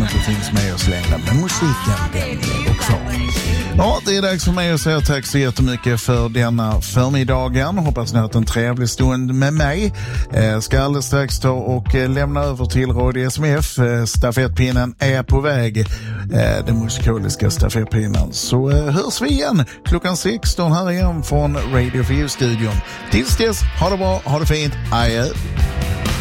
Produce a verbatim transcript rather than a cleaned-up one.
inte finns med oss längre, men musiken den lever kvar. Ja, det är dags för mig att säga tack så jättemycket för denna förmiddagen. Hoppas ni har haft en trevlig stund med mig. Eh, ska alldeles strax ta och eh, lämna över till Radio S M F. Eh, stafettpinnen är på väg. Eh, den musikaliska stafettpinnen. Så eh, hörs vi igen klockan sexton här igen från Radio för You-studion. Tills dess, ha det bra, ha det fint. Adjö.